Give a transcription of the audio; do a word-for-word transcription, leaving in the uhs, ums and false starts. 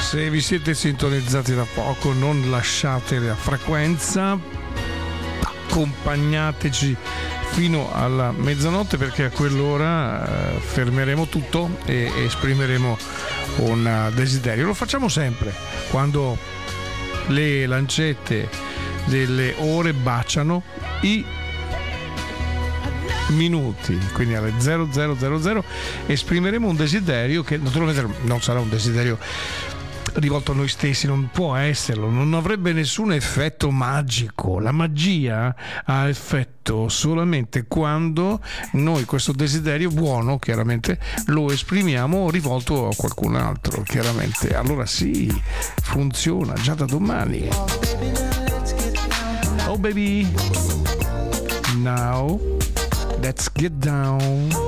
Se vi siete sintonizzati da poco, non lasciate la frequenza, accompagnateci fino alla mezzanotte, perché a quell'ora eh, fermeremo tutto e esprimeremo un desiderio. Lo facciamo sempre quando le lancette delle ore baciano i minuti, quindi alle zero zero zero zero esprimeremo un desiderio che naturalmente non sarà un desiderio rivolto a noi stessi, non può esserlo, non avrebbe nessun effetto magico. La magia ha effetto solamente quando noi questo desiderio buono, chiaramente, lo esprimiamo rivolto a qualcun altro, chiaramente. Allora sì, funziona già da domani. Oh baby, now let's get down.